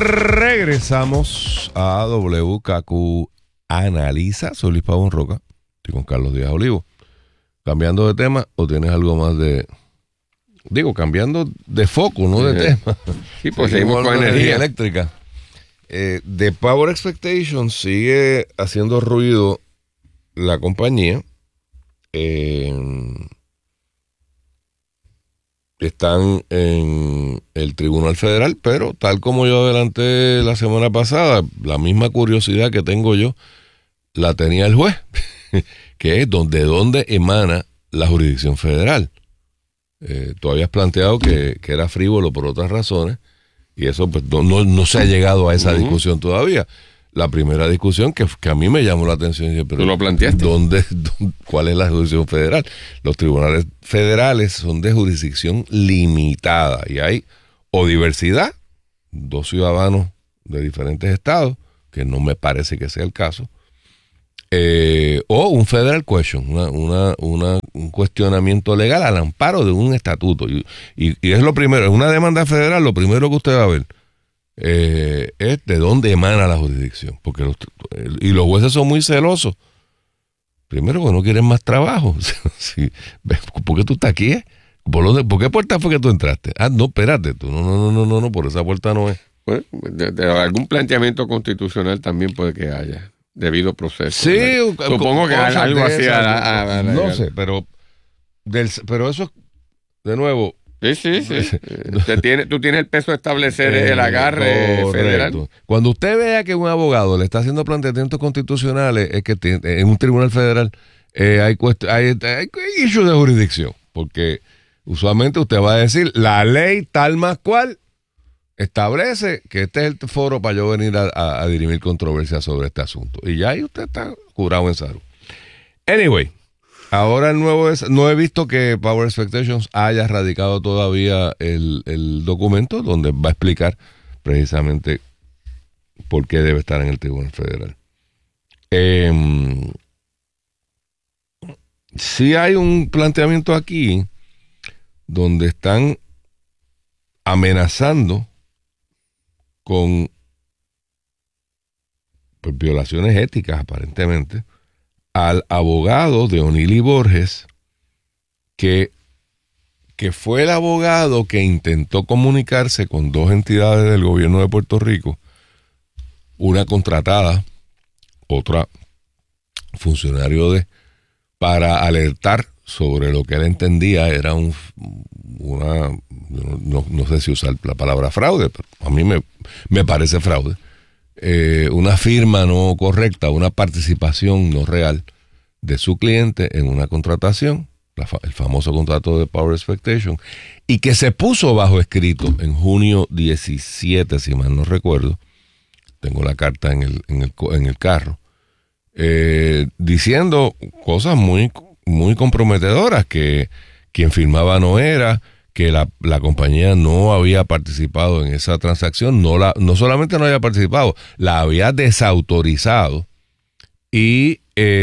Regresamos a WKQ Analiza. Soy Luis Pavón Roca. Estoy con Carlos Díaz Olivo. ¿Cambiando de tema o tienes algo más de...? Digo, cambiando de foco, no de tema. Sí, pues seguimos con energía eléctrica. De Power Expectations sigue haciendo ruido la compañía. Están en el Tribunal Federal, pero tal como yo adelanté la semana pasada, la misma curiosidad que tengo yo la tenía el juez, que es de dónde emana la jurisdicción federal. Tú habías planteado que era frívolo por otras razones, y eso pues no se ha llegado a esa discusión todavía. La primera discusión que a mí me llamó la atención, pero ¿tú lo planteaste? ¿Cuál es la jurisdicción federal? Los tribunales federales son de jurisdicción limitada y hay o diversidad, 2 ciudadanos de diferentes estados, que no me parece que sea el caso, o un federal question, un cuestionamiento legal al amparo de un estatuto. Y es lo primero, en una demanda federal, lo primero que usted va a ver es de dónde emana la jurisdicción, porque los jueces son muy celosos. Primero, que no quieren más trabajo. Sí. ¿Por qué tú estás aquí? ¿Por qué puerta fue que tú entraste? No, espérate, tú no, por esa puerta no es. Pues, de algún planteamiento constitucional también puede que haya debido proceso. Sí, supongo que algo así. No sé, pero eso es, de nuevo. Sí. Tú tienes el peso de establecer el agarre federal. Cuando usted vea que un abogado le está haciendo planteamientos constitucionales, es que en un tribunal federal hay issues de jurisdicción, porque usualmente usted va a decir la ley tal más cual establece que este es el foro para yo venir a dirimir controversias sobre este asunto. Y ya ahí usted está curado en salud. Anyway. Ahora el nuevo es, no he visto que Power Expectations haya radicado todavía el documento donde va a explicar precisamente por qué debe estar en el Tribunal Federal. Sí hay un planteamiento aquí donde están amenazando con pues, violaciones éticas aparentemente al abogado de Onili Borges, que fue el abogado que intentó comunicarse con 2 entidades del gobierno de Puerto Rico, una contratada, otra funcionario para alertar sobre lo que él entendía era no sé si usar la palabra fraude, pero a mí me parece fraude. Una firma no correcta, una participación no real de su cliente en una contratación, el famoso contrato de Power Expectation, y que se puso bajo escrito en junio 17, si mal no recuerdo. Tengo la carta en el carro, diciendo cosas muy, muy comprometedoras, que quien firmaba no era, que la compañía no había participado en esa transacción, no solamente no había participado, la había desautorizado, y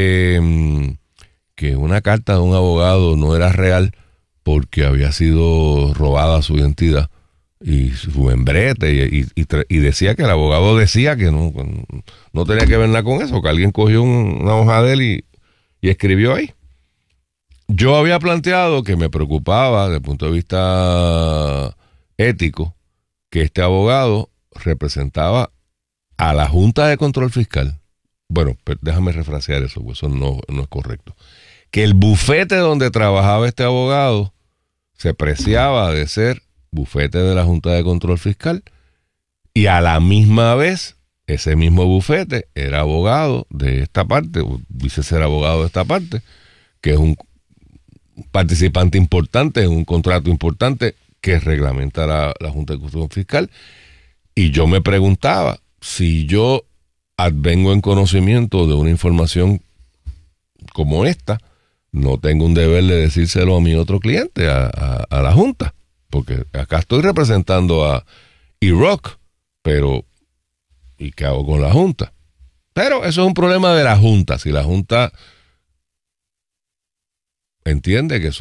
que una carta de un abogado no era real porque había sido robada su identidad y su membrete, y decía que el abogado decía que no tenía que ver nada con eso, que alguien cogió una hoja de él y escribió ahí. Yo había planteado que me preocupaba desde el punto de vista ético que este abogado representaba a la Junta de Control Fiscal. Bueno, déjame refrasear eso, porque eso no es correcto. Que el bufete donde trabajaba este abogado se preciaba de ser bufete de la Junta de Control Fiscal, y a la misma vez ese mismo bufete era abogado de esta parte, o dice ser abogado de esta parte, que es un participante importante en un contrato importante que reglamenta la Junta de Control Fiscal. Y yo me preguntaba, si yo advengo en conocimiento de una información como esta, no tengo un deber de decírselo a mi otro cliente, a la Junta, porque acá estoy representando a E-Rock, pero ¿y qué hago con la Junta? Pero eso es un problema de la Junta. Si la Junta entiende que sus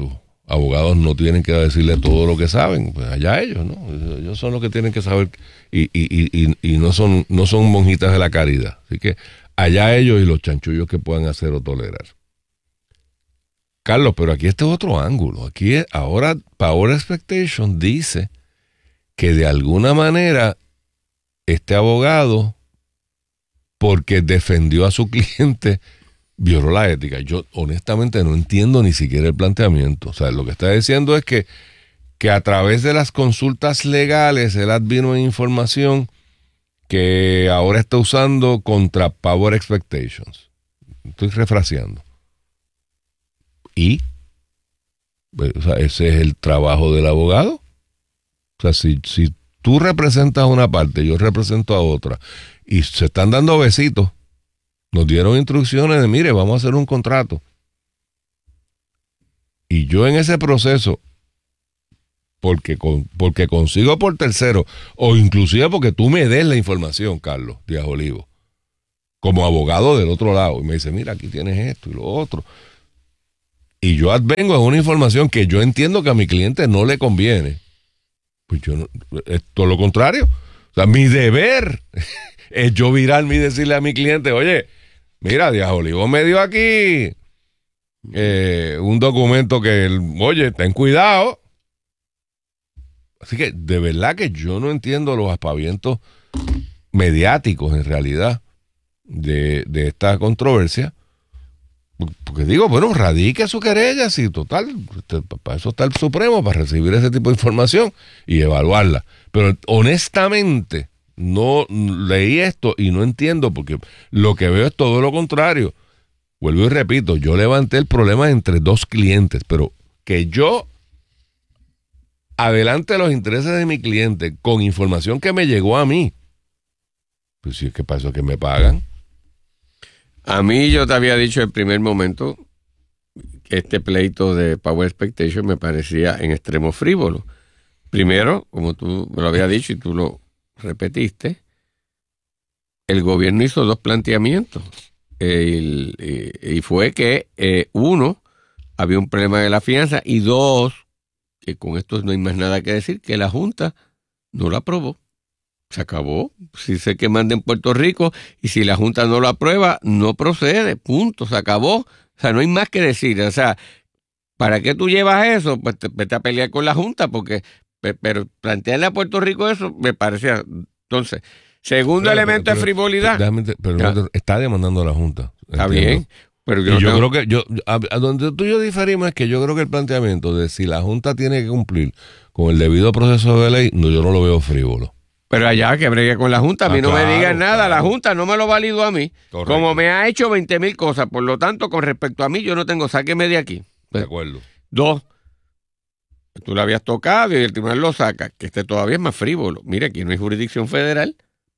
abogados no tienen que decirle todo lo que saben, pues allá ellos, ¿no? Ellos son los que tienen que saber y no son monjitas de la caridad. Así que allá ellos y los chanchullos que puedan hacer o tolerar. Carlos, pero aquí este es otro ángulo. Aquí ahora Power Expectation dice que de alguna manera este abogado, porque defendió a su cliente, violó la ética. Yo honestamente no entiendo ni siquiera el planteamiento. O sea, lo que está diciendo es que a través de las consultas legales él advino en información que ahora está usando contra Power Expectations. Estoy refraseando. Y, o sea, ese es el trabajo del abogado. O sea, si tú representas a una parte, yo represento a otra, y se están dando besitos, nos dieron instrucciones de, mire, vamos a hacer un contrato. Y yo en ese proceso, porque consigo por tercero, o inclusive porque tú me des la información, Carlos Díaz Olivo, como abogado del otro lado, y me dice, mira, aquí tienes esto y lo otro. Y yo advengo en una información que yo entiendo que a mi cliente no le conviene. Pues yo no, es todo lo contrario. O sea, mi deber es yo virarme y decirle a mi cliente, oye, mira, Díaz Olivo me dio aquí un documento que, oye, ten cuidado. Así que de verdad que yo no entiendo los aspavientos mediáticos en realidad de esta controversia. Porque digo, bueno, radique su querella, sí, total, para eso está el Supremo, para recibir ese tipo de información y evaluarla. Pero honestamente, no leí esto y no entiendo, porque lo que veo es todo lo contrario. Vuelvo y repito, yo levanté el problema entre dos clientes, pero que yo adelante los intereses de mi cliente con información que me llegó a mí, pues si es que para eso que me pagan. A mí yo te había dicho en el primer momento que este pleito de Power Expectation me parecía en extremo frívolo. Primero, como tú me lo habías dicho y tú lo repetiste, el gobierno hizo dos planteamientos. Y fue que, uno, había un problema de la fianza, y dos, que con esto no hay más nada que decir, que la Junta no lo aprobó. Se acabó. Si se que manda en Puerto Rico y si la Junta no lo aprueba, no procede. Punto. Se acabó. O sea, no hay más que decir. O sea, ¿para qué tú llevas eso? Pues vete a pelear con la Junta, porque, pero plantearle a Puerto Rico eso me parecía. Entonces, segundo elemento de frivolidad. Pero está demandando a la Junta. Está Entiendo. bien. Pero y yo creo que a donde tú y yo diferimos es que yo creo que el planteamiento de si la Junta tiene que cumplir con el debido proceso de ley, no, yo no lo veo frívolo. Pero allá que bregue con la Junta, a mí no me digan nada, claro. La Junta no me lo validó a mí. Correcto. Como me ha hecho 20,000 cosas, por lo tanto, con respecto a mí, yo no tengo, sáqueme de aquí. De acuerdo. Dos, tú lo habías tocado y el tribunal lo saca, que este todavía es más frívolo. Mira, aquí no hay jurisdicción federal.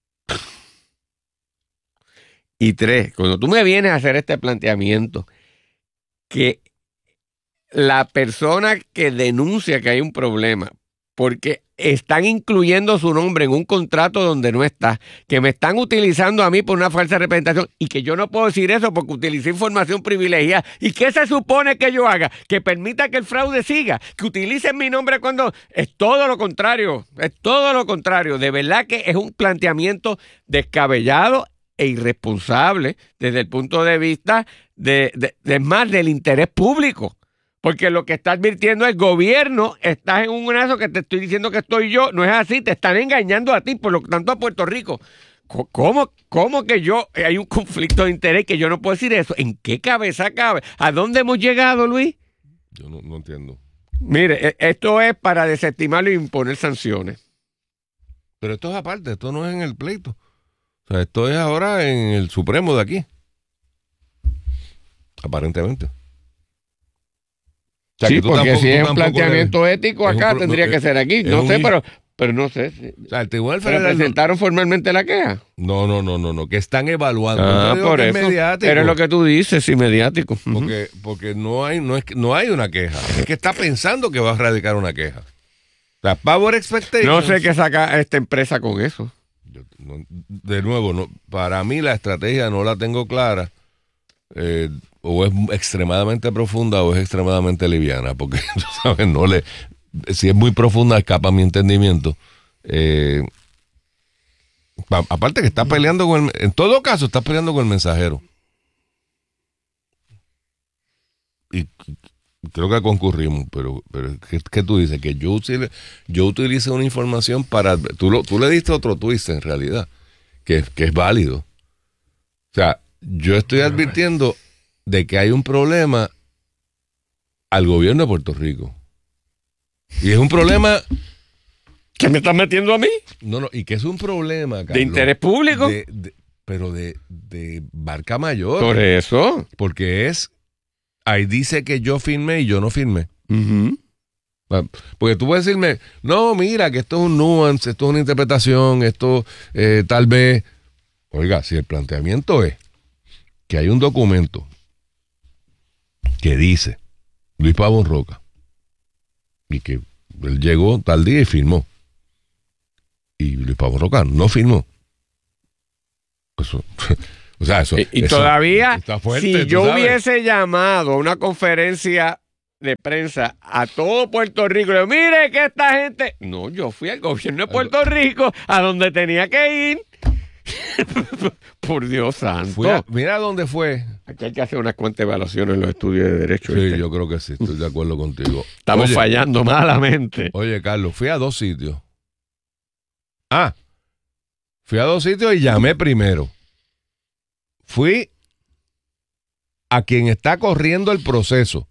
Y tres, cuando tú me vienes a hacer este planteamiento, que la persona que denuncia que hay un problema, porque están incluyendo su nombre en un contrato donde no está, que me están utilizando a mí por una falsa representación y que yo no puedo decir eso porque utilicé información privilegiada. ¿Y qué se supone que yo haga? Que permita que el fraude siga, que utilicen mi nombre cuando... Es todo lo contrario, es todo lo contrario. De verdad que es un planteamiento descabellado e irresponsable desde el punto de vista de más del interés público. Porque lo que está advirtiendo el gobierno, estás en un brazo que te estoy diciendo que estoy yo, no es así, te están engañando a ti, por lo tanto a Puerto Rico. ¿Cómo que hay un conflicto de interés que yo no puedo decir eso? ¿En qué cabeza cabe? ¿A dónde hemos llegado, Luis? Yo no entiendo. Mire, esto es para desestimarlo e imponer sanciones. Pero esto es aparte, esto no es en el pleito. O sea, esto es ahora en el Supremo de aquí. Aparentemente. O sea, sí, porque si es un planteamiento ético acá, tendría que ser aquí. No sé, pero no sé. O sea, el Tribunal Federal... ¿Presentaron formalmente la queja? No, que están evaluando. Por eso. Pero es lo que tú dices, sí, mediático. Porque no hay una queja. Es que está pensando que va a radicar una queja. O sea, Power Expectations... No sé qué saca esta empresa con eso. De nuevo, para mí la estrategia no la tengo clara. o es extremadamente profunda o es extremadamente liviana, porque tú sabes, si es muy profunda escapa mi entendimiento. Aparte que está peleando en todo caso está peleando con el mensajero. Y creo que concurrimos, pero ¿qué tú dices? Que yo utilice una información para... Tú le diste otro twist en realidad, que es válido. O sea, yo estoy advirtiendo de que hay un problema al gobierno de Puerto Rico. Y es un problema... ¿Qué me estás metiendo a mí? No, y que es un problema, Carlos, ¿De interés público? Pero de barca mayor. Por eso. Porque ahí dice que yo firmé y yo no firmé. Uh-huh. Porque tú puedes decirme, no, mira, que esto es un nuance, esto es una interpretación, esto tal vez... Oiga, si el planteamiento es que hay un documento que dice Luis Pavón Roca y que él llegó tal día y firmó, y Luis Pavón Roca no firmó. Eso, o sea, eso. Y eso todavía, está fuerte, si yo hubiese llamado a una conferencia de prensa a todo Puerto Rico, y le digo, mire que esta gente. No, yo fui al gobierno de Puerto Rico a donde tenía que ir. Por Dios santo. Mira dónde fue. Aquí hay que hacer unas cuantas evaluaciones en los estudios de derecho. Sí, yo creo que sí, estoy de acuerdo contigo. Estamos fallando malamente. Oye, Carlos, fui a 2 sitios. Fui a 2 sitios y llamé primero. Fui a quien está corriendo el proceso.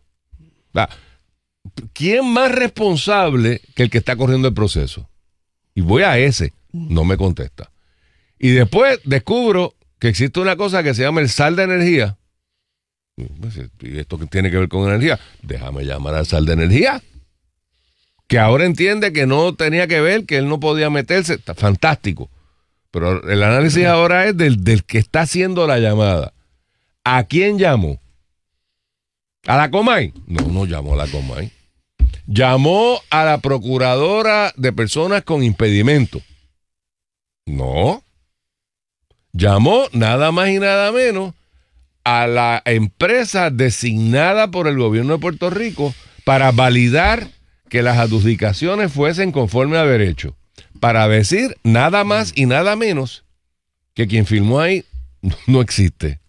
¿Quién más responsable que el que está corriendo el proceso? Y voy a ese. No me contesta. Y después descubro que existe una cosa que se llama el SAL de energía. ¿Y esto qué tiene que ver con energía? Déjame llamar al SAL de energía, que ahora entiende que no tenía que ver, que él no podía meterse. Está fantástico. Pero el análisis ahora es del que está haciendo la llamada. ¿A quién llamó? ¿A la Comay? No llamó a la Comay. Llamó a la procuradora de personas con impedimento. No. Llamó nada más y nada menos a la empresa designada por el gobierno de Puerto Rico para validar que las adjudicaciones fuesen conforme a derecho. Para decir nada más y nada menos que quien firmó ahí no existe.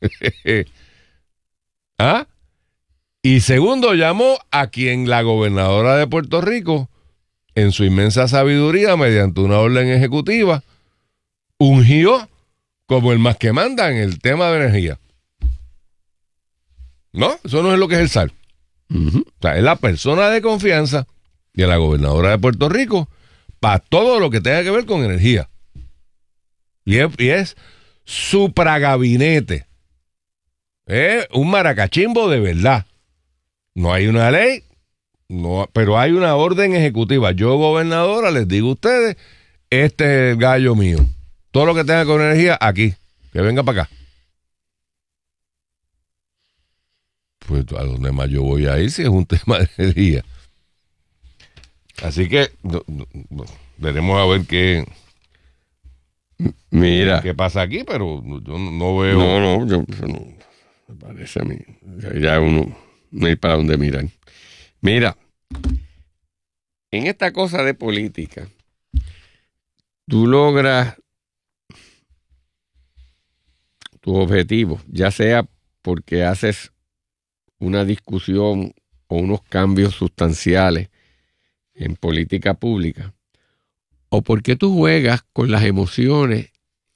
Y segundo, llamó a quien la gobernadora de Puerto Rico, en su inmensa sabiduría, mediante una orden ejecutiva, ungió como el más que manda en el tema de energía. No, eso no es lo que es el SAL. Uh-huh. O sea, es la persona de confianza de la gobernadora de Puerto Rico para todo lo que tenga que ver con energía. Y es supragabinete. Es un maracachimbo de verdad. No hay una ley, pero hay una orden ejecutiva. Yo, gobernadora, les digo a ustedes, este es el gallo mío. Todo lo que tenga con energía, aquí. Que venga para acá. Pues a donde más yo voy a ir si es un tema de energía. Así que veremos a ver qué pasa aquí, pero yo no veo. No, me parece a mí. Ya uno no hay para dónde mirar. Mira, en esta cosa de política, tú logras tu objetivo, ya sea porque haces una discusión o unos cambios sustanciales en política pública, o porque tú juegas con las emociones,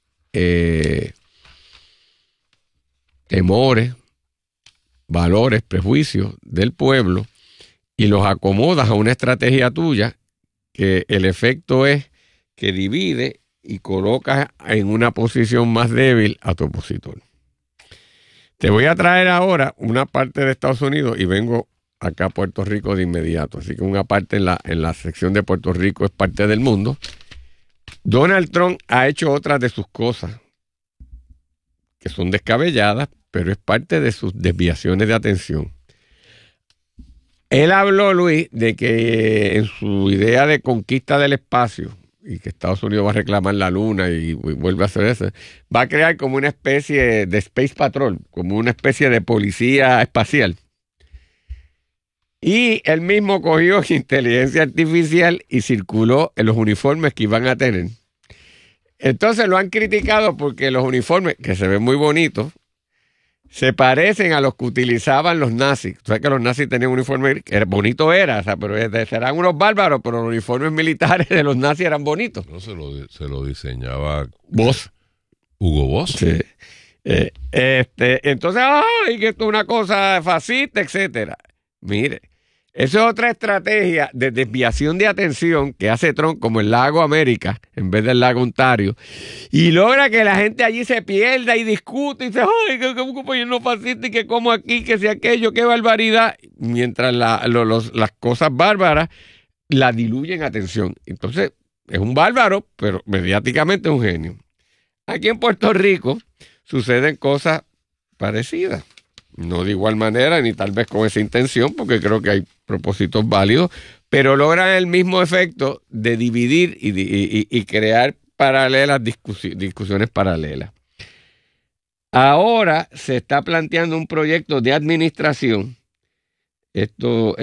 temores, valores, prejuicios del pueblo y los acomodas a una estrategia tuya que el efecto es que divide y colocas en una posición más débil a tu opositor. Te voy a traer ahora una parte de Estados Unidos y vengo acá a Puerto Rico de inmediato. Así que una parte en la sección de Puerto Rico es parte del mundo. Donald Trump ha hecho otras de sus cosas que son descabelladas, pero es parte de sus desviaciones de atención. Él habló, Luis, de que en su idea de conquista del espacio, y que Estados Unidos va a reclamar la luna y vuelve a hacer eso, va a crear como una especie de Space Patrol, como una especie de policía espacial. Y él mismo cogió inteligencia artificial y circuló en los uniformes que iban a tener. Entonces lo han criticado porque los uniformes, que se ven muy bonitos, se parecen a los que utilizaban los nazis. O sea que los nazis tenían un uniforme, bonito era, o sea, pero eran unos bárbaros, pero los uniformes militares de los nazis eran bonitos. No, se lo diseñaba Boss. Hugo Boss. Sí. Entonces, ¡ay! Que esto es una cosa fascista, etcétera. Mire, eso es otra estrategia de desviación de atención que hace Trump, como el lago América en vez del lago Ontario, y logra que la gente allí se pierda y discute y dice, ¡ay! Que un gobierno fascista y que como aquí, que sea aquello, qué barbaridad. Mientras las cosas bárbaras la diluyen atención. Entonces, es un bárbaro, pero mediáticamente es un genio. Aquí en Puerto Rico suceden cosas parecidas. No de igual manera, ni tal vez con esa intención, porque creo que hay propósitos válidos, pero logran el mismo efecto de dividir y crear paralelas, discusiones paralelas. Ahora se está planteando un proyecto de administración. Esto